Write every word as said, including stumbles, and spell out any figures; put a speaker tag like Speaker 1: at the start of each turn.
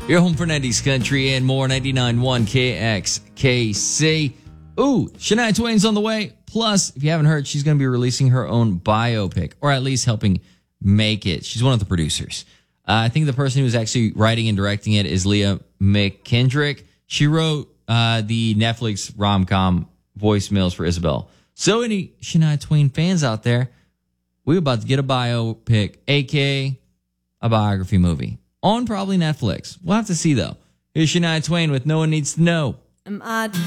Speaker 1: Your home for nineties country and more. ninety-nine point one K X K C. Ooh, Shania Twain's on the way. Plus, if you haven't heard, she's going to be releasing her own biopic, or at least helping make it. She's one of the producers. Uh, I think the person who's actually writing and directing it is Leah McKendrick. She wrote uh, the Netflix rom-com Voicemails for Isabel. So any Shania Twain fans out there, we're about to get a biopic, a k a a biography movie, on probably Netflix. We'll have to see, though. Here's Shania Twain with No One Needs to Know.
Speaker 2: Am I